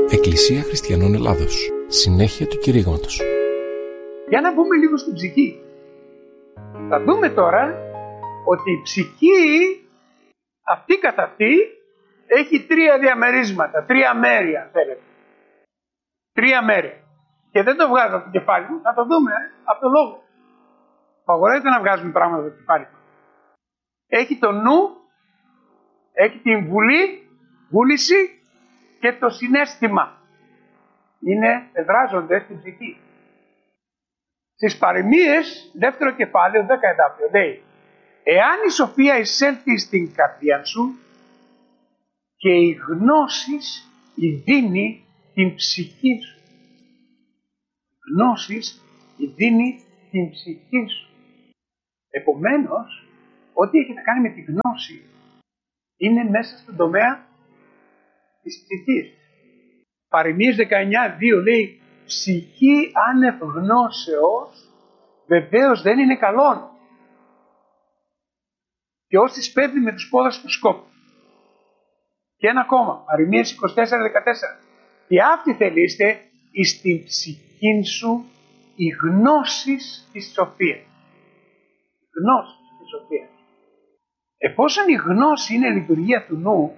Εκκλησία Χριστιανών Ελλάδος. Συνέχεια του κηρύγματος. Για να μπούμε λίγο στην ψυχή. Θα δούμε τώρα ότι η ψυχή αυτή καθ' αυτή έχει τρία διαμερίσματα, τρία μέρη αν θέλετε. Τρία μέρη. Και δεν το βγάζω από το κεφάλι μου, θα το δούμε από το λόγο. Απαγορεύεται να βγάζουμε πράγματα από το κεφάλι μου. Έχει το νου, έχει την βούληση και το συναίσθημα. Εδράζονται στην ψυχή. Στις παροιμίες, δεύτερο κεφάλαιο, 10 εδάφιο, λέει: εάν η σοφία εισέλθει στην καρδιά σου και η γνώσης ειδύνει την ψυχή σου. Γνώσης ειδύνει την ψυχή σου. Επομένως, ό,τι έχει να κάνει με τη γνώση είναι μέσα στον τομέα της ψυχής. Παροιμίες 19:2 λέει: ψυχή άνευ γνώσεως βεβαίως δεν είναι καλόν, και όσοι πέφτει με τους πόδας του σκόπου. Και ένα ακόμα, Παροιμίες 24:14. Και αυτή θελήστε εις την ψυχήν σου η γνώσης της σοφίας. Γνώση της σοφίας. Εφόσον η γνώση είναι λειτουργία του νου,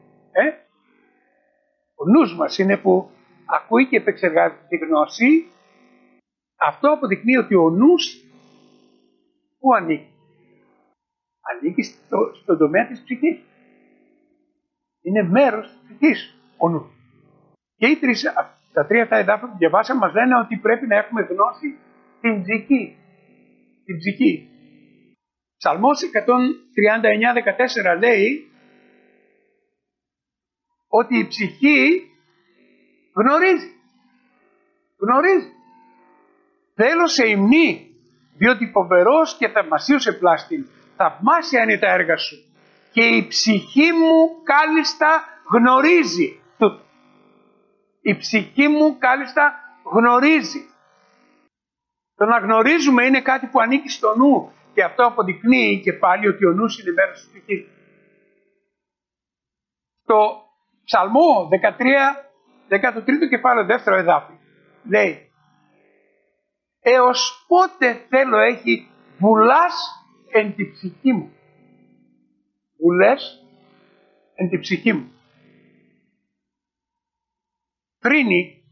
ο νους μας είναι που ακούει και επεξεργάζεται τη γνώση, αυτό αποδεικνύει ότι ο νους πού ανήκει. Ανήκει στον τομέα της ψυχής. Είναι μέρος της ψυχής ο νους. Και τα τρία αυτά εδάφια που διαβάσαμε μας λένε ότι πρέπει να έχουμε γνώση στην ψυχή. Την ψυχή. Ψαλμός 139:14 λέει ότι η ψυχή γνωρίζει. Θέλω σε υμνή, διότι φοβερός και θαυμασίος επλάστην, θαυμάσια είναι τα έργα σου και η ψυχή μου κάλλιστα γνωρίζει τούτο. Η ψυχή μου κάλλιστα γνωρίζει. Το να γνωρίζουμε είναι κάτι που ανήκει στο νου και αυτό αποδεικνύει και πάλι ότι ο νους είναι μέρος της ψυχής. Στο Ψαλμό 13 κεφάλαιο, δεύτερο εδάφιο, λέει: έως πότε θέλω έχει βουλάς εν τη ψυχή μου. Βουλές εν τη ψυχή μου. Πρίνη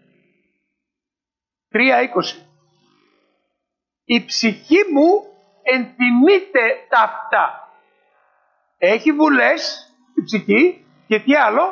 3:20. Η ψυχή μου ενθυμείται ταύτα. Έχει βουλές η ψυχή και τι άλλο?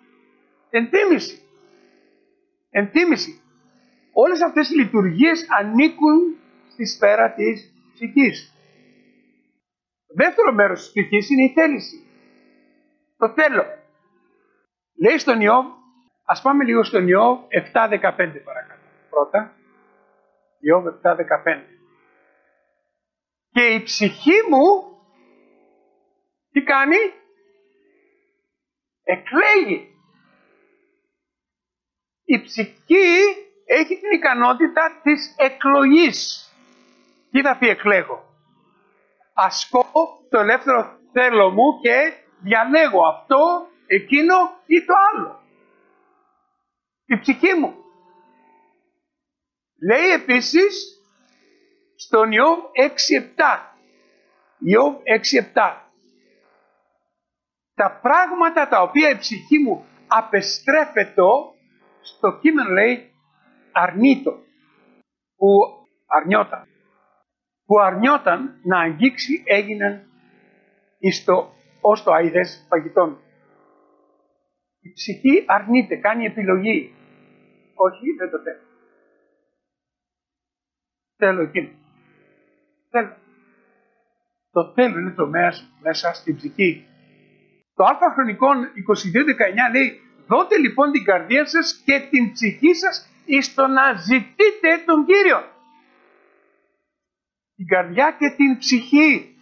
Ενθύμηση. Όλες αυτές οι λειτουργίες ανήκουν στη σφαίρα της ψυχής. Δεύτερο μέρος της ψυχής είναι η θέληση. Το θέλω. Λέει στον Ιώβ, ας πάμε λίγο στον Ιώβ 7:15 παρακαλώ. Πρώτα, Ιώβ 7:15. Και η ψυχή μου τι κάνει? Εκλέγει. Η ψυχή έχει την ικανότητα της εκλογής. Τι θα πει εκλέγω? Ασκώ το ελεύθερο θέλω μου και διαλέγω αυτό, εκείνο ή το άλλο. Η ψυχή μου. Λέει επίσης στον Ιώβ 6:7. Ιώβ 6:7. Τα πράγματα τα οποία η ψυχή μου απεστρέφεται, στο κείμενο λέει αρνείτο. Που αρνιόταν να αγγίξει έγιναν ως το αηδές φαγητών. Η ψυχή αρνείται, κάνει επιλογή. Όχι, δεν το θέλω. Θέλω εκείνο. Θέλω. Το θέλω είναι το μέσα στην ψυχή. Το Α Χρονικών 22:19 λέει: δώτε λοιπόν την καρδία σας και την ψυχή σας εις το να ζητείτε τον Κύριο. Την καρδιά και την ψυχή.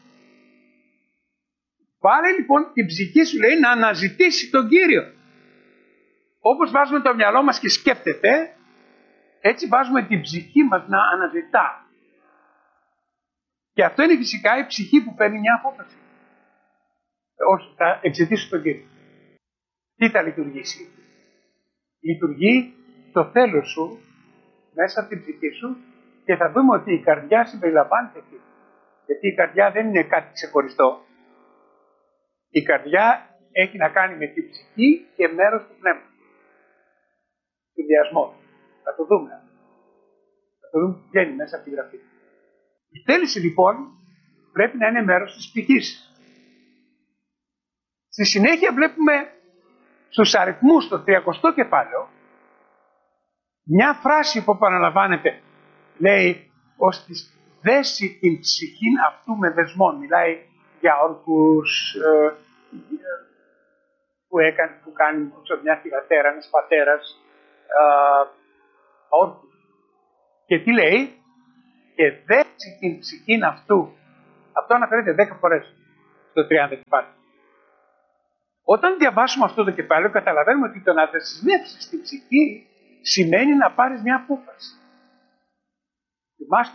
Πάρε λοιπόν την ψυχή σου, λέει, να αναζητήσει τον Κύριο. Όπως βάζουμε το μυαλό μας και σκέπτεται, έτσι βάζουμε την ψυχή μας να αναζητά. Και αυτό είναι φυσικά η ψυχή που παίρνει μια απόφαση. Όχι, θα εξαιτήσω τον Κύριο. Τι θα λειτουργήσει? λειτουργεί το θέλω σου μέσα από την ψυχή σου και θα δούμε ότι η καρδιά συμπεριλαμβάνεται εκεί. Γιατί η καρδιά δεν είναι κάτι ξεχωριστό. Η καρδιά έχει να κάνει με την ψυχή και μέρος του πνεύματος. Συνδυασμό. Θα το δούμε. Θα το δούμε που βγαίνει μέσα από τη Γραφή. Η θέληση λοιπόν πρέπει να είναι μέρος της ψυχής. Στη συνέχεια βλέπουμε στους αριθμούς το 30ο κεφάλαιο μια φράση που επαναλαμβάνεται. Λέει ως της δέσει την ψυχήν αυτού με δεσμών. Μιλάει για όρκους που κάνει μια θυγατέρα, ένας πατέρας, όρκους. Και τι λέει? Και δέσει την ψυχήν αυτού. Αυτό αναφέρεται 10 φορές στο 30 κεφάλαιο. Όταν διαβάσουμε αυτό το κεφάλαιο καταλαβαίνουμε ότι το να δεσμεύσεις την ψυχή σημαίνει να πάρεις μια απόφαση. Θυμάστε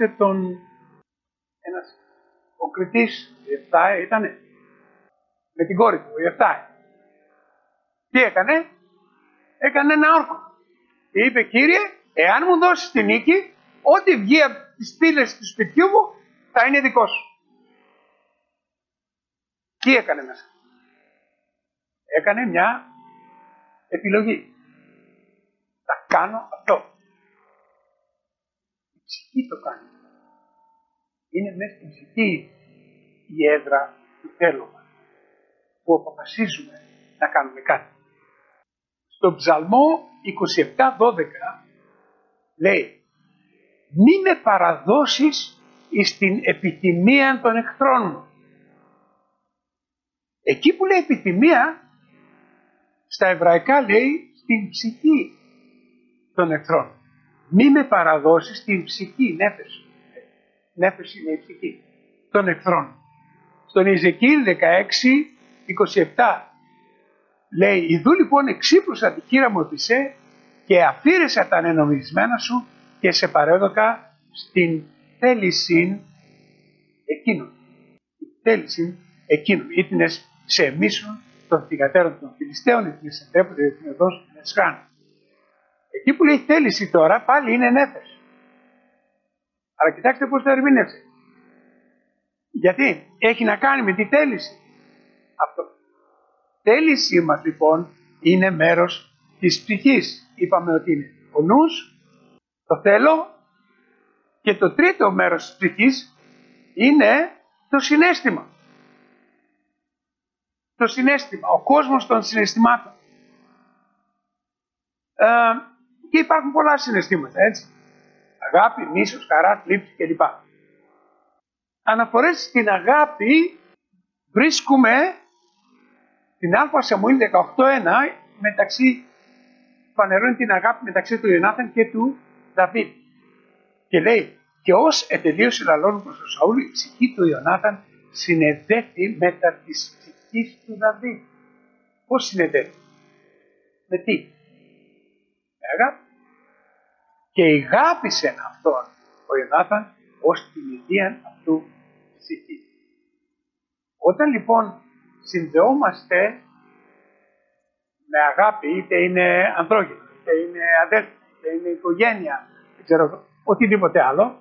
ο Κριτής, ήτανε, με την κόρη του, η Εφτά. Τι έκανε? Έκανε ένα όρκο. Και είπε, Κύριε, εάν μου δώσεις τη νίκη, ό,τι βγει από τις πύλες του σπιτιού μου θα είναι δικό σου. Τι έκανε μέσα? Έκανε μια επιλογή. Θα κάνω αυτό. Η ψυχή το κάνει. Είναι μέσα στην ψυχή η έδρα του θέλω μας, που αποφασίζουμε να κάνουμε κάτι. Στον Ψαλμό 27:12 λέει, μη με παραδώσεις εις την επιθυμία των εχθρών μου. Εκεί που λέει επιθυμία, στα εβραϊκά λέει στην ψυχή των εχθρών. Μη με παραδώσεις στην ψυχή, νέφεση. Νέφεση είναι η ψυχή των εχθρών. Στον Ιεζεκίηλ 16:27 λέει, ιδού λοιπόν εξύπνουσα τη χείρα μου επισέ και αφήρεσα τα ανενομισμένα σου και σε παρέδωκα στην θέληση εκείνων. Η θέληση εκείνων. Ήτινες σε μίσουν των θυγατέρων των Φιλιστέων, ήτινες εντρέπονται, ήτινες δώσουν την εσχάνη. Εκεί που λέει θέληση τώρα πάλι είναι νέφες. Αλλά κοιτάξτε πώς το ερμήνευσε. Γιατί έχει να κάνει με τη θέληση. Αυτό. Θέλησή μας λοιπόν είναι μέρος της ψυχής. Είπαμε ότι είναι ο νους, το θέλω, και το τρίτο μέρος της ψυχής είναι το συναίσθημα. Το συναίσθημα, ο κόσμος των συναισθημάτων. Και υπάρχουν πολλά συναισθήματα, έτσι. Αγάπη, μίσος, χαρά, θλίψη κλπ. Αναφορές στην αγάπη βρίσκουμε την Α Σαμουήλ 18:1 φανερώνει την αγάπη μεταξύ του Ιωνάθαν και του Δαβίδ. Και λέει, και ως ετελείωσε λαλών προς τον Σαούλ, η ψυχή του Ιωνάθαν συνεδέθη μετά της ψυχής του Δαβίδ. Πώς συνεδέθη? Με τι? Με αγάπη. Και ηγάπησε αυτόν ο Ιωνάθαν ως την ιδία αυτού ψυχή. Όταν λοιπόν συνδεόμαστε με αγάπη, είτε είναι ανθρώπινο, είτε είναι αδέλφια, είτε είναι οικογένεια, δεν ξέρω, οτιδήποτε άλλο,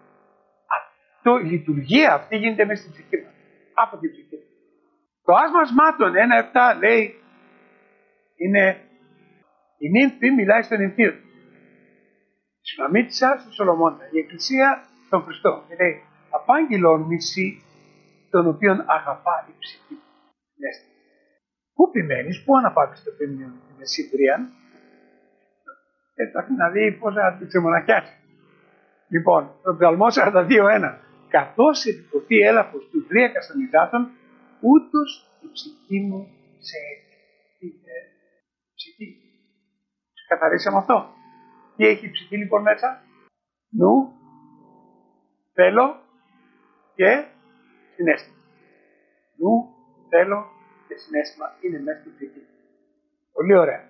η λειτουργία αυτή γίνεται μέσα στην ψυχή μας. Από την ψυχή. Το άσμα σμάτων 1:7 λέει, είναι η νύμφη μιλάει στον νυμφίο της. Η Σουλαμίτισσα στον Σολομώντα. Η Εκκλησία στον Χριστό. Και λέει, απάγγελον μισή τον οποίον αγαπά η ψυχή. Πού επιμένεις, πού αναπάτεις το πίμνιο την Εσύμπριαν, να δει πώς θα την ξεμοναχιάσει. Λοιπόν, το Ψαλμό 42:1. Καθώς επιποτεί έλαφος του δρύακας των υδάτων, ούτως η ψυχή μου σε ψυχή. Ξεκαθαρίσαμε αυτό. Τι έχει η ψυχή λοιπόν μέσα? Νου, θέλω και συναίσθημα. Νου, θέλω και συναίσθημα είναι μέσα στην ψυχή. Πολύ ωραία.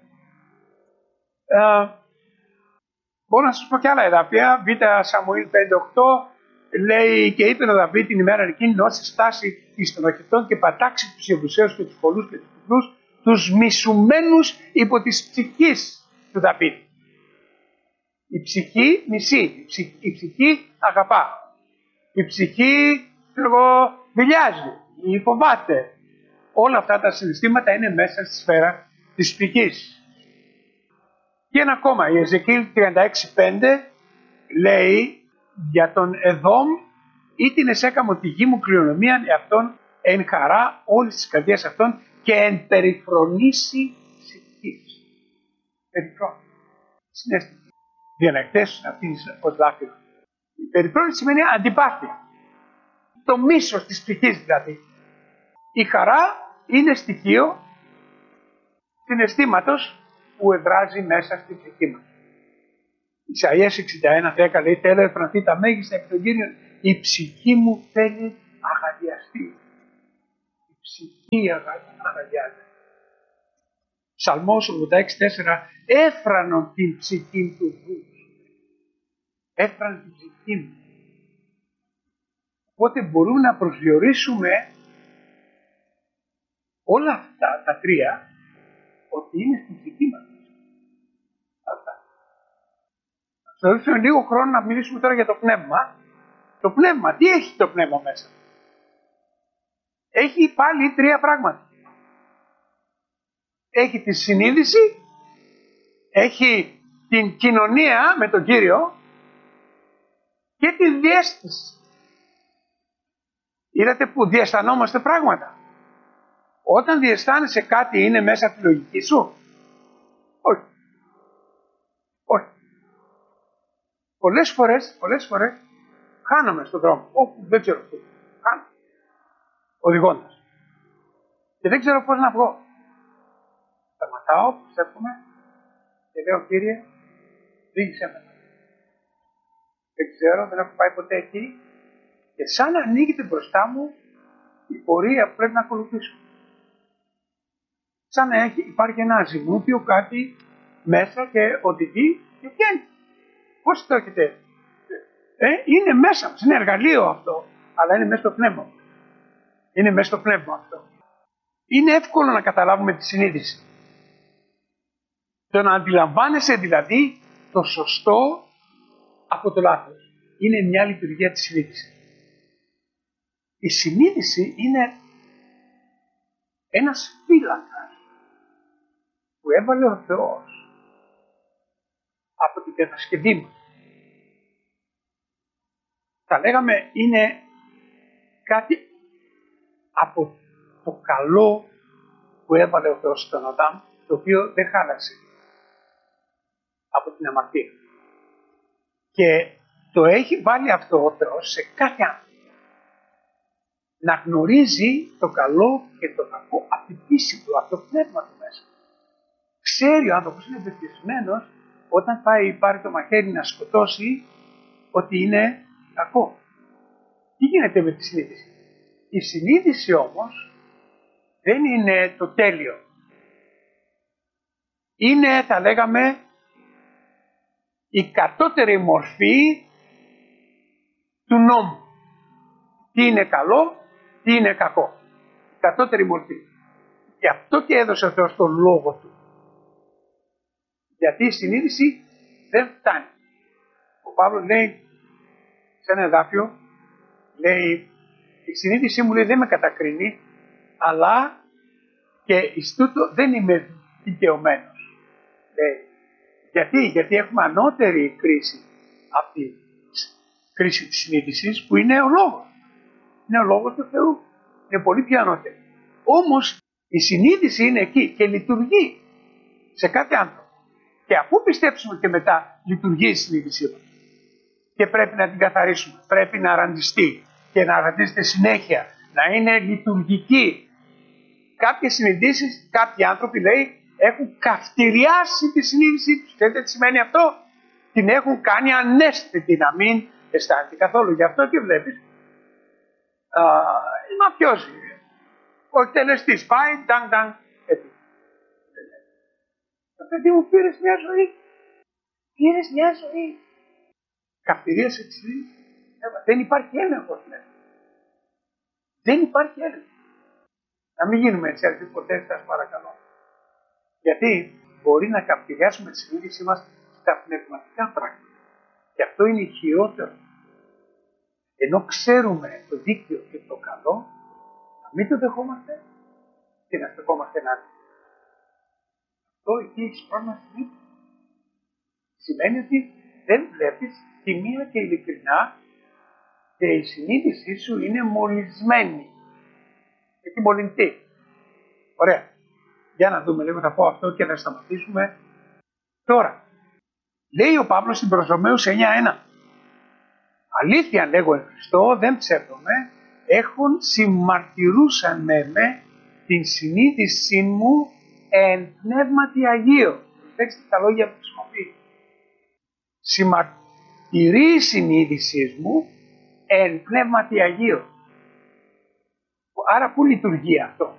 Μπορώ να σας πω και άλλα εδάφια. Β Σαμουήλ 5:8 λέει, και είπε ο Δαβίδ την ημέρα εκείνη, όσοι στάσει εις των οχετών και πατάξει τους Ιεβουσαίους και τους πολλούς και τους τυφλούς, τους μισουμένους υπό της ψυχής του Δαβίδ. Η ψυχή μισεί, η ψυχή αγαπά. Η ψυχή δειλιάζει ή φοβάται. Όλα αυτά τα συναισθήματα είναι μέσα στη σφαίρα της ψυχής. Και ένα ακόμα, η Εζεκίελ 36:5 λέει για τον Εδόμ ή την εσέκαμο τη γη μου κληρονομίαν εαυτόν εν χαρά όλης της καρδιάς αυτών και εν περιφρονήσει ψυχής. Περιφρόνηση. Συνέστημα. Διανακτές να αφήνεις ως δάκρυο. Η περιφρόνηση σημαίνει αντιπάθεια. Το μίσος της ψυχής δηλαδή. Η χαρά είναι στοιχείο συναισθήματος που εδράζει μέσα στην ψυχή μας. Ισαΐας 61:10 λέει: θέλω εφρανθεί τα μέγιστα επί των Κύριων. Η ψυχή μου θέλει αγαδιαστεί. Η ψυχή αγαδιάζει. Ψαλμός 86:4 έφρανον την ψυχή του βούς. Έφραν την ψυχή μου. Οπότε μπορούμε να προσδιορίσουμε όλα αυτά τα τρία ότι είναι στην ψυχή μας. Αυτά. Θα δώσουμε λίγο χρόνο να μιλήσουμε τώρα για το πνεύμα. Το πνεύμα, τι έχει το πνεύμα μέσα? Έχει πάλι τρία πράγματα. Έχει τη συνείδηση, έχει την κοινωνία με τον Κύριο και τη διαίσθηση. Είδατε που διαισθανόμαστε πράγματα. Όταν διαισθάνεσαι κάτι είναι μέσα από τη λογική σου? Όχι. Όχι. Πολλές φορές χάνομαι στον δρόμο. Όπου δεν ξέρω πού. Χάνομαι. Οδηγώντας. Και δεν ξέρω πώς να βγω. Σταματάω, πιστεύουμε και λέω: Κύριε, δείξε με. Δεν ξέρω, δεν έχω πάει ποτέ εκεί. Και σαν να ανοίγεται μπροστά μου η πορεία που πρέπει να ακολουθήσω. Σαν να υπάρχει ένα ζυγούπιο, κάτι μέσα και οδηγεί και βγαίνει. Πώς το έχετε? Είναι μέσα μας, είναι εργαλείο αυτό, αλλά είναι μέσα στο πνεύμα μας. Είναι μέσα στο πνεύμα αυτό. Είναι εύκολο να καταλάβουμε τη συνείδηση. Το να αντιλαμβάνεσαι δηλαδή το σωστό από το λάθος. Είναι μια λειτουργία της συνείδησης. Η συνείδηση είναι ένας φύλακας που έβαλε ο Θεός από την κατασκευή μας. Θα λέγαμε είναι κάτι από το καλό που έβαλε ο Θεός στον Αδάμ, το οποίο δεν χάλασε από την αμαρτία. Και το έχει βάλει αυτό ο Θεός σε κάθε άνθρωπο. Να γνωρίζει το καλό και το κακό από την πίστη του, από το πνεύμα του μέσα. Ξέρει ο άνθρωπος, είναι πεπισμένος, όταν πάρει το μαχαίρι να σκοτώσει, ότι είναι κακό. Τι γίνεται με τη συνείδηση? Η συνείδηση όμως δεν είναι το τέλειο. Είναι, θα λέγαμε, η κατώτερη μορφή του νόμου. Τι είναι καλό, τι είναι κακό. Η κατώτερη μορφή. Γι' αυτό και έδωσε ο Θεός τον λόγο του. Γιατί η συνείδηση δεν φτάνει. Ο Παύλος λέει σε ένα εδάφιο, λέει, η συνείδησή μου λέει δεν με κατακρίνει, αλλά και εις τούτο δεν είμαι δικαιωμένος. Λέει, γιατί έχουμε ανώτερη κρίση από τη κρίση της συνείδησης που είναι ο λόγος. Είναι ο λόγος του Θεού. Είναι πολύ πιο ανώτερη. Όμως η συνείδηση είναι εκεί και λειτουργεί σε κάθε άνθρωπο. Και αφού πιστέψουμε και μετά λειτουργεί η συνείδησή μας. Και πρέπει να την καθαρίσουμε. Πρέπει να ραντιστεί και να ραντίζεται συνέχεια. Να είναι λειτουργική. Κάποιες συνειδήσεις, κάποιοι άνθρωποι λέει έχουν καυτηριάσει τη συνείδησή τους. Ξέρετε τι σημαίνει αυτό? Την έχουν κάνει ανέστητη, να μην αισθάνεται καθόλου. Γι' αυτό και βλέπεις η μαφιόζη. Ο τελεστής πάει, ντang, έτσι. Το παιδί μου πήρες μια ζωή. Πήρες μια ζωή. Καυτηρίασε τη συνείδηση. Δεν υπάρχει έλεγχος μέσα. Δεν υπάρχει έλεγχος. Να μην γίνουμε έτσι ποτέ, σας παρακαλώ. Γιατί μπορεί να καυτηριάσουμε τη συνείδησή μας στα πνευματικά πράγματα. Και αυτό είναι χειρότερο. Ενώ ξέρουμε το δίκαιο και το καλό, να μην το δεχόμαστε και να στεκόμαστε ενάντια. Αυτό εκεί έχεις πρόβλημα συνείδηση. Σημαίνει ότι δεν βλέπεις τιμία και ειλικρινά και η συνείδησή σου είναι μολυσμένη. Έχει μολυνθεί. Ωραία. Για να δούμε λίγο, θα πω αυτό και να σταματήσουμε. Τώρα, λέει ο Παύλος στην προς Ρωμαίους 9:1. Αλήθεια λέγω εν Χριστώ, δεν ψεύδομαι, έχουν συμμαρτυρούσαν με την συνείδησή μου εν πνεύματι Αγίο. Προσέξτε τα λόγια που χρησιμοποιεί. Συμμαρτυρεί η συνείδησή μου εν πνεύματι Αγίο. Άρα πού λειτουργεί αυτό?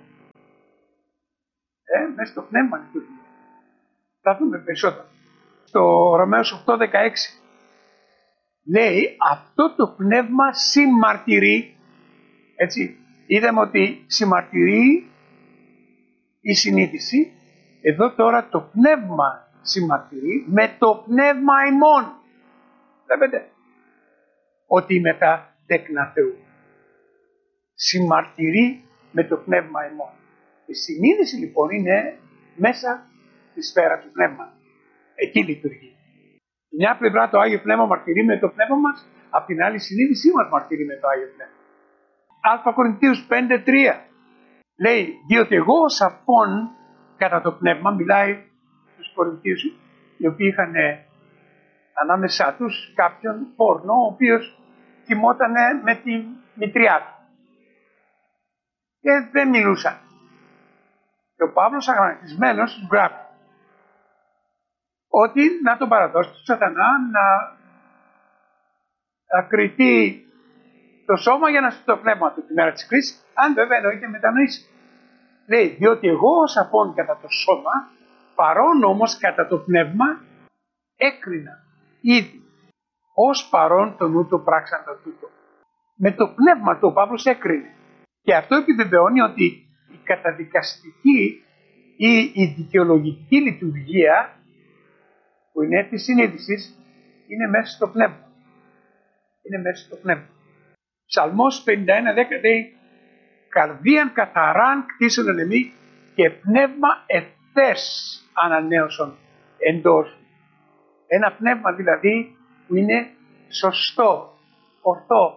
Μέσα στο πνεύμα λειτουργεί. Θα δούμε περισσότερο. Στο Ρωμαίους 8:16 λέει αυτό το πνεύμα συμμαρτυρεί. Έτσι, είδαμε ότι συμμαρτυρεί η συνείδηση. Εδώ τώρα το πνεύμα συμμαρτυρεί με το πνεύμα ημών. Βλέπετε ότι είμαι τα τέκνα Θεού. Συμμαρτυρεί με το πνεύμα ημών. Η συνείδηση λοιπόν είναι μέσα στη σφαίρα του πνεύματος. Εκεί λειτουργεί. Μια πλευρά το Άγιο Πνεύμα μαρτυρεί με το πνεύμα μας, απ' την άλλη η συνείδησή μας μαρτυρεί με το Άγιο Πνεύμα. Α Κορινθίους 5:3 λέει, διότι εγώ ως απόν κατά το πνεύμα, μιλάει στους Κορινθίους, οι οποίοι είχαν ανάμεσά τους κάποιον πόρνο, ο οποίος κοιμόταν με τη μητριά του. Και δεν μιλούσαν. Και ο Παύλος αγανακτισμένος τους γράφει ότι να τον παραδώσει του σατανά να κριθεί το σώμα για να σωθεί το πνεύμα του τη μέρα της κρίσης, αν βέβαια εννοείται μετανοήσει. Λέει, διότι εγώ ως απόν κατά το σώμα, παρόν όμως κατά το πνεύμα, έκρινα ήδη ως παρόν το νου του πράξαντα τούτο. Με το πνεύμα του ο Παύλος έκρινε. Και αυτό επιβεβαιώνει ότι η καταδικαστική ή η δικαιολογική λειτουργία που είναι της συνείδησης είναι μέσα στο πνεύμα. Είναι μέσα στο πνεύμα. Ψαλμός 51:10 λέει, καρδίαν καθαράν κτίσον εν εμή και πνεύμα ευθές ανανέωσον εντός. Ένα πνεύμα δηλαδή που είναι σωστό, ορθό.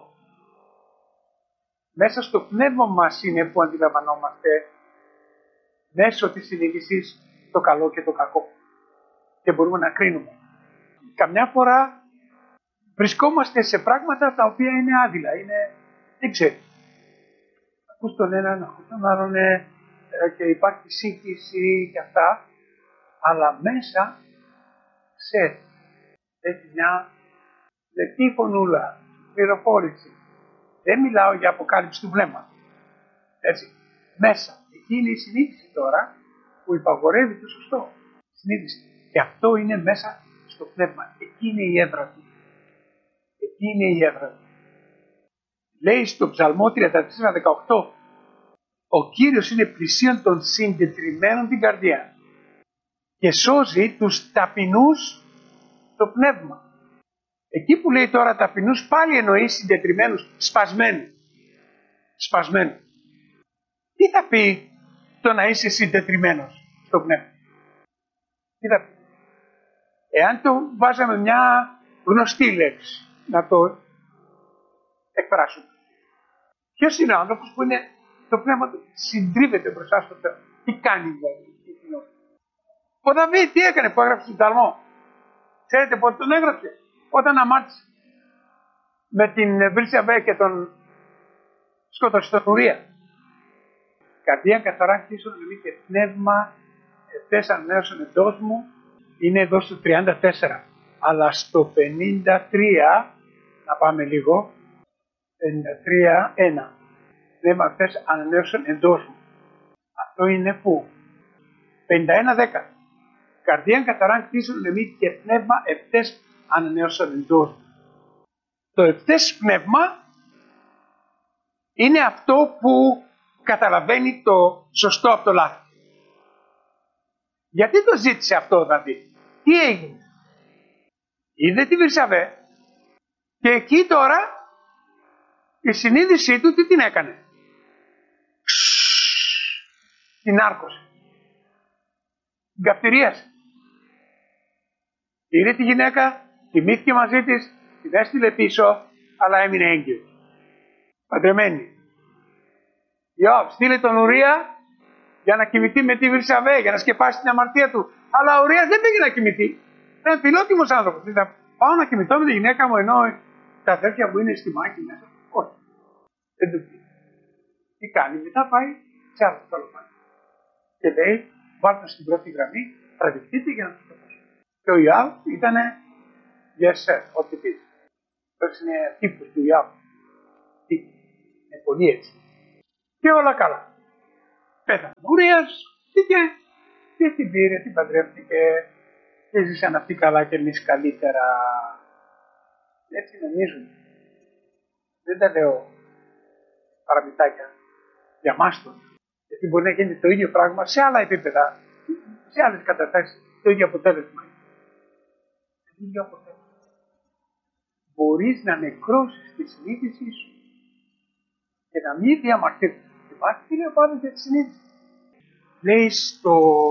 Μέσα στο πνεύμα μας είναι που αντιλαμβανόμαστε μέσω της συνείδησης το καλό και το κακό. Και μπορούμε να κρίνουμε. Καμιά φορά βρισκόμαστε σε πράγματα τα οποία είναι άδειλα, δεν ξέρεις. Ακούς τον έναν, ακούς τον άλλον και υπάρχει σύγχυση και αυτά, αλλά μέσα ξέρεις. Έχει μια λεπτή φωνούλα, πληροφόρηση. Δεν μιλάω για αποκάλυψη του πνεύματος. Έτσι. Μέσα. Εκεί είναι η συνείδηση τώρα που υπαγορεύει το σωστό. Συνείδηση. Και αυτό είναι μέσα στο πνεύμα. Εκεί είναι η έδρα του. Εκεί είναι η έδρα του. Λέει στο Ψαλμό 34:18, ο Κύριος είναι πλησίον των συντετριμμένων την καρδιά και σώζει τους ταπεινούς το πνεύμα. Εκεί που λέει τώρα ταπεινούς πάλι εννοεί συντετριμμένους, σπασμένους. Τι θα πει το να είσαι συντετριμμένος στο πνεύμα? Τι θα πει? Εάν το βάζαμε μια γνωστή λέξη να το εκφράσουμε. Ποιος είναι ο άνθρωπος που είναι το πνεύμα του συντρίβεται μπροστά στο Θεό? Τι κάνει δηλαδή? Ο Δαβίδ τι έκανε που έγραψε τον Ψαλμό? Ξέρετε πότε τον έγραψε? Όταν αμάρτησε με την Βυρσιαβέ και τον σκότωσε στον Ουρία. Καρδία καθαρά κτίσον δηλαδή και πνεύμα ευθές ανανέωσον εντός μου, είναι εδώ στο 34. Αλλά στο 53, να πάμε λίγο, 53:1. Πνεύμα ευθές ανανέωσον εντός μου. Αυτό είναι πού? 51:10. Καρδία καθαρά κτίσον δηλαδή και πνεύμα ευθές ανανέωσον εντός μου. Το ευθές πνεύμα είναι αυτό που καταλαβαίνει το σωστό από το λάθος. Γιατί το ζήτησε αυτό ο Δαβίδ? Τι έγινε? Είδε τη Βυρσαβέ και εκεί τώρα η συνείδησή του τι την έκανε? Την άρκωσε. Την καυτηρίασε. Πήρε τη γυναίκα, κοιμήθηκε μαζί της, την έστειλε πίσω, αλλά έμεινε έγκυος. Παντρεμένη. Ιώβ, στείλε τον Ουρία για να κοιμηθεί με τη Βυρσαβέ, για να σκεπάσει την αμαρτία του. Αλλά ο Ουρίας δεν πήγε να κοιμηθεί. Ήταν φιλότιμος άνθρωπος. Θα πάω να κοιμηθώ με τη γυναίκα μου ενώ τα αδέρφια μου είναι στη μάχη μέσα. Όχι. Δεν το πήγε. Τι κάνει? Μετά πάει σε άλλο στόλο. Και λέει, βάλτε στην πρώτη γραμμή, τραβηχτείτε για να του το πω. Και ο Ιωάβ ήτανε yes sir, ό,τι πεις. Αυτός είναι τύπος του Ιωάβ. Είναι πολύ έτσι. Και όλα καλά. Πέθανε ο Ουρίας, και την πήρε, την παντρεύτηκε και ζήσαν αυτοί καλά και εμείς καλύτερα. Έτσι νομίζουν. Δεν τα λέω παραμυθάκια για μας τώρα. Γιατί μπορεί να γίνει το ίδιο πράγμα σε άλλα επίπεδα, σε άλλες καταστάσεις, το ίδιο αποτέλεσμα. Το ίδιο αποτέλεσμα. Μπορείς να νεκρώσεις τη συνείδησή σου και να μην διαμαρτύρεις. Υπάρχει τι λέει ο Παύλος για τη συνείδηση? Λέει στο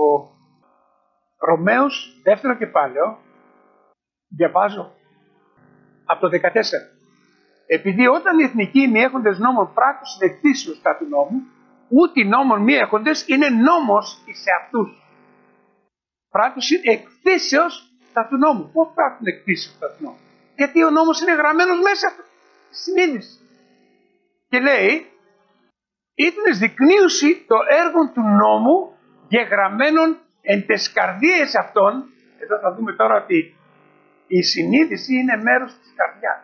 Ρωμαίους δεύτερο κεφάλαιο, διαβάζω από το 14. Επειδή όταν οι εθνικοί ημιέχοντες νόμων πράττουν συνεκτήσεως κατά του νόμου, ούτε οι νόμων μη έχοντες είναι νόμος εις αυτούς. Πράττουν εκθήσεως κατά του νόμου. Πώς πράττουν εκθήσεως κατά του νόμου? Γιατί ο νόμος είναι γραμμένος μέσα στη συνείδηση. Και λέει, ήτνες δεικνύουση το έργο του νόμου γεγραμμένων εν τες καρδίες αυτών. Εδώ θα δούμε τώρα ότι η συνείδηση είναι μέρος της καρδιάς.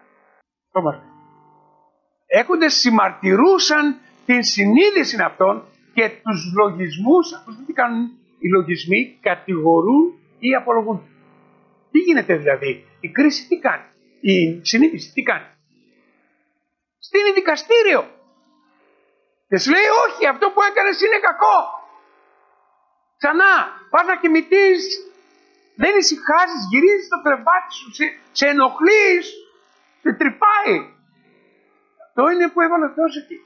Έχοντες συμμαρτυρούσαν την συνείδηση αυτών και τους λογισμούς, αυτούς τι κάνουν οι λογισμοί, κατηγορούν ή απολογούν. Τι γίνεται δηλαδή? Η κρίση τι κάνει? Η συνείδηση τι κάνει? Στείνει δικαστήριο. Και σου λέει όχι, αυτό που έκανες είναι κακό. Ξανά, πας να κοιμηθείς, δεν ησυχάζεις, γυρίζεις το κρεβάτι σου, σε ενοχλείς, σε τρυπάει. Αυτό είναι που έβαλε ο Θεός εκεί.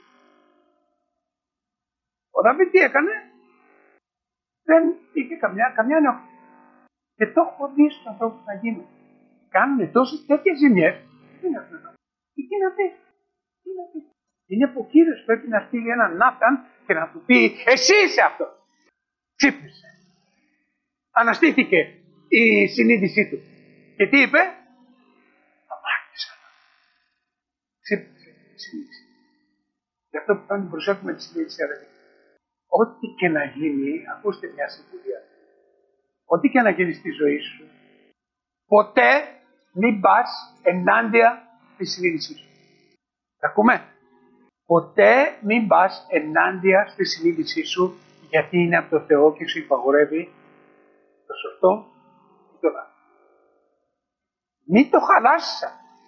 Ο Δαβίδ τι έκανε? Δεν είχε καμιά ενοχλή. Και το έχω δει στους ανθρώπους να γίνουν. Κάνουν τόσες τέτοιες ζημιές. Τι να πει? Τι να πει? Είναι που ο Κύριος πρέπει να στείλει έναν Νάθαν και να του πει εσύ είσαι αυτό. Ξύπνησε. Αναστήθηκε η συνείδησή του. Και τι είπε? Αμάρτησα. Ξύπνησε η συνείδηση. Γι' αυτό που πρέπει να προσέχουμε τη συνείδηση, αδελφοί. Ό,τι και να γίνει, ακούστε μια συμβουλία. Ό,τι και να γίνει στη ζωή σου, ποτέ μην πας ενάντια στη συνείδησή σου. Τα ακούμε? Ποτέ μην πας ενάντια στη συνείδησή σου, γιατί είναι από το Θεό και σου υπαγορεύει το σωστό ή το λάθος. Μην το χαλάσεις.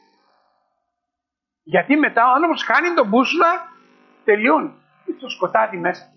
Γιατί μετά ο άνθρωπος χάνει τον μπούσουλα, τελειώνει. Είναι στο σκοτάδι μέσα.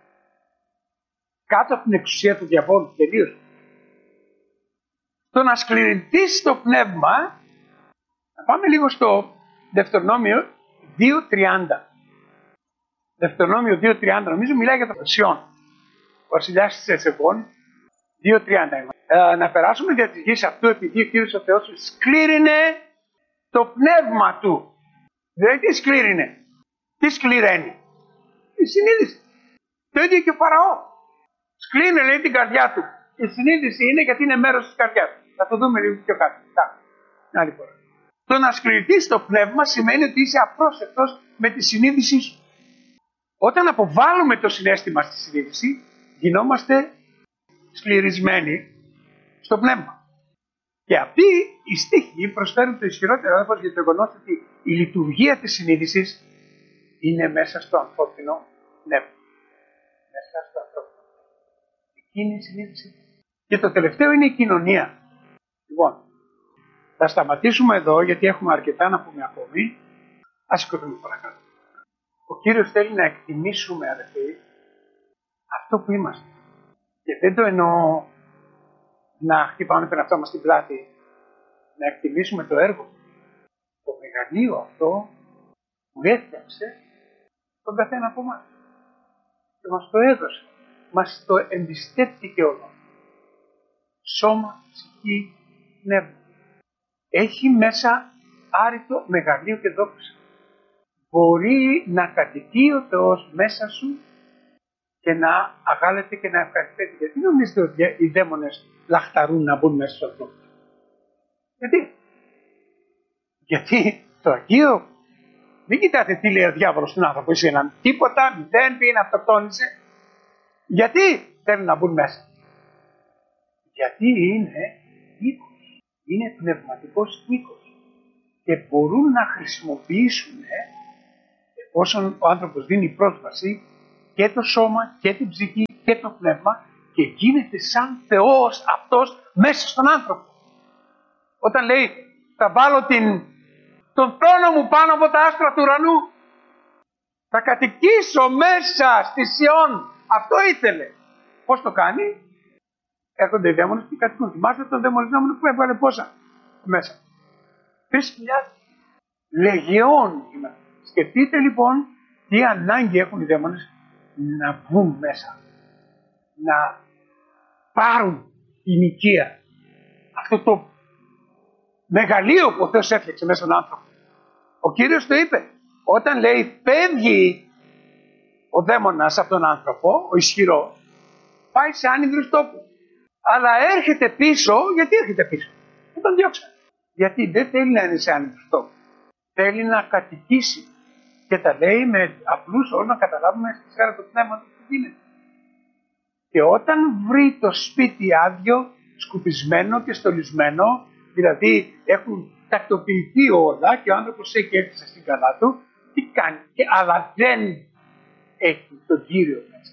Κάτω από την εξουσία του διαβόλου, τελείωσε. Το να σκληρινθείς το πνεύμα, να πάμε λίγο στο Δευτερονόμιο 2.30. Δευτερονόμιο 2.30, νομίζω μιλάει για τον Σιών. Ο βασιλιάς της Εσεβών, 2.30. Να περάσουμε δια της γης αυτού, επειδή ο Κύριος ο Θεός σκλήρινε το πνεύμα του. Δηλαδή τι σκλήρινε? Τι σκληραίνει? Η συνείδηση. Το ίδιο και ο Φαραώ. Σκλήνε λέει την καρδιά του. Η συνείδηση είναι γιατί είναι μέρος της καρδιάς. Θα το δούμε λίγο πιο κάτω. Άλλη φορά. Το να σκληρηθείς το πνεύμα σημαίνει ότι είσαι απρόσεκτος με τη συνείδησή σου. Όταν αποβάλλουμε το συναίσθημα στη συνείδηση, γινόμαστε σκληρισμένοι στο πνεύμα. Και αυτοί οι στίχοι προσφέρουν το ισχυρότερο έδαφος για το γεγονός ότι η λειτουργία της συνείδησης είναι μέσα στο ανθρώπινο πνεύμα. Μέσα στο ανθρώπινο. Εκείνη η συνείδηση. Και το τελευταίο είναι η κοινωνία. Λοιπόν, θα σταματήσουμε εδώ γιατί έχουμε αρκετά να πούμε ακόμη. Ας σηκωθούμε παρακάτω. Ο Κύριος θέλει να εκτιμήσουμε, αδελφοί, αυτό που είμαστε. Και δεν το εννοώ να χτυπάμε τον εαυτό μας στην πλάτη, να εκτιμήσουμε το έργο, το μεγαλείο αυτό που έθεψε τον καθένα από εμάς και μας το έδωσε, μας το εμπιστεύτηκε όλο. Σώμα, ψυχή, πνεύμα. Έχει μέσα άρρητο μεγαλείο και δόξα. Μπορεί να κατοικεί ο Θεός μέσα σου και να αγάλεται και να ευχαριστήσει. Γιατί νομίζετε ότι οι δαίμονες λαχταρούν να μπουν μέσα στους ανθρώπους? Γιατί το Αγίο, μην κοιτάτε τι λέει ο διάβολος στον άνθρωπο, είσαι έναν τίποτα, μηδέν, πήγαινε αυτοκτόνησε. Γιατί θέλουν να μπουν μέσα? Γιατί είναι οίκος, είναι πνευματικός οίκος και μπορούν να χρησιμοποιήσουν, εφόσον ο άνθρωπος δίνει πρόσβαση, και το σώμα και την ψυχή και το πνεύμα και γίνεται σαν Θεός αυτός μέσα στον άνθρωπο. Όταν λέει θα βάλω τον θρόνο μου πάνω από τα άστρα του ουρανού, θα κατοικήσω μέσα στη Σιών. Αυτό ήθελε. Πώς το κάνει? Έρχονται οι δαίμονες και κατοικούν. Θυμάστε τον δαιμονιζόμενο που έβγαλε πόσα μέσα? 3.000 λεγεών. Σκεφτείτε λοιπόν τι ανάγκη έχουν οι δαίμονες να βγουν μέσα, να πάρουν την οικία, αυτό το μεγαλείο που ο Θεός έφτιαξε μέσα στον άνθρωπο. Ο Κύριος το είπε, όταν λέει φεύγει ο δαίμονας από τον άνθρωπο, ο ισχυρός, πάει σε άνυδρους τόπους. Αλλά έρχεται πίσω, γιατί έρχεται πίσω? Δεν τον διώξανε. Γιατί δεν θέλει να είναι σε άνυδρους τόπους. Θέλει να κατοικήσει. Και τα λέει με απλούς όρους να καταλάβουμε στη σφαίρα του πνεύματος τι γίνεται. Και όταν βρει το σπίτι άδειο, σκουπισμένο και στολισμένο, δηλαδή έχουν τακτοποιηθεί όλα και ο άνθρωπος έχει έρθει στην καλά του, τι κάνει? Αλλά δεν έχει τον Κύριο μέσα.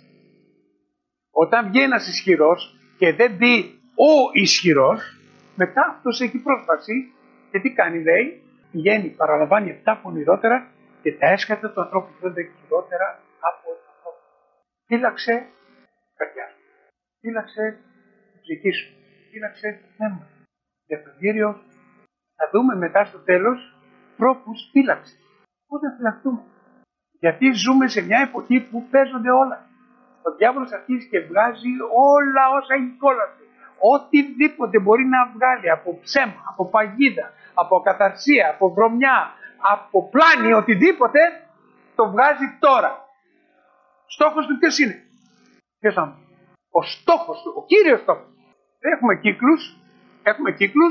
Όταν βγει ένας ισχυρός και δεν μπει ο ισχυρός, μετά αυτός έχει πρόσβαση και τι κάνει? Λέει, πηγαίνει, παραλαμβάνει 7 πονηρότερα και τα έσκατα του ανθρώπου γίνονται χειρότερα από τον ανθρώπου. Φύλαξε την καρδιά σου, φύλαξε την ψυχή σου, φύλαξε το πνεύμα. Για τον Κύριο θα δούμε μετά στο τέλος τρόπους φύλαξης. Πώς να φυλαχτούμε? Γιατί ζούμε σε μια εποχή που παίζονται όλα. Ο διάβολος αρχίζει και βγάζει όλα όσα έχει κόλαση. Οτιδήποτε μπορεί να βγάλει από ψέμα, από παγίδα, από καταρσία, από βρωμιά, από πλάνη, οτιδήποτε το βγάζει τώρα. Στόχος του ποιος είναι? Ποιος είναι? Ο στόχος του, ο κύριος στόχος. Έχουμε κύκλους, κύκλο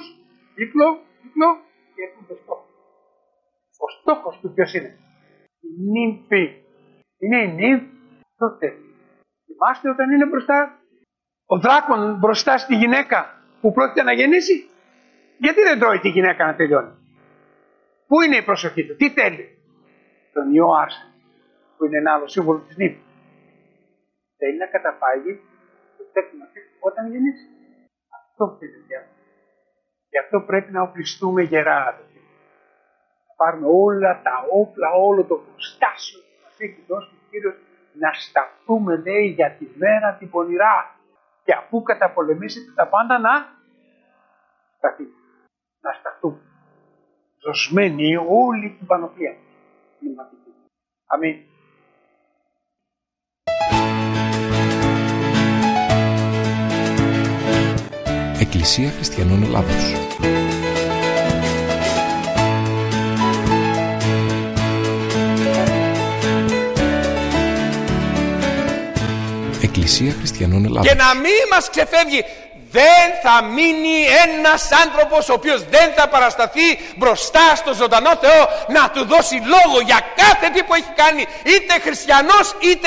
και έχουμε το στόχο. Ο στόχος του ποιος είναι? Η νύμφη. Είναι η νύμφη τότε. Θυμάστε όταν είναι μπροστά ο δράκον μπροστά στη γυναίκα που πρόκειται να γεννήσει? Γιατί δεν τρώει τη γυναίκα να τελειώνει? Πού είναι η προσοχή του? Τι θέλει? Τον ιό άρσεν, που είναι ένα άλλο σύμβολο της νύμφης. Θέλει να καταπάγει το τέκνο της όταν γεννήσει. Αυτό θέλει πια. Γι' αυτό πρέπει να οπλιστούμε γερά. Να πάρουμε όλα τα όπλα, όλο το προστάσιο που μας έχει δώσει ο Κύριος, να σταθούμε, λέει, για τη μέρα την πονηρά. Και αφού καταπολεμήσετε τα πάντα, να σταθείτε. Να σταθούμε. Ζωσμένη όλη την πανοπλία πνευματική. Αμήν. Εκκλησία Χριστιανών Ελλάδος. Εκκλησία Χριστιανών Ελλάδος. Και να μην μας ξεφεύγει, δεν θα μείνει ένας άνθρωπος ο οποίος δεν θα παρασταθεί μπροστά στο ζωντανό Θεό να του δώσει λόγο για κάθε τι που έχει κάνει, είτε χριστιανός είτε